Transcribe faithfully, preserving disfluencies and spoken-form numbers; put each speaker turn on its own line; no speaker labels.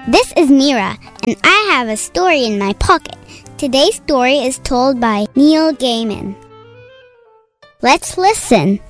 This is Mira, and I have a story in my pocket. Today's story is told by Neil Gaiman. Let's listen.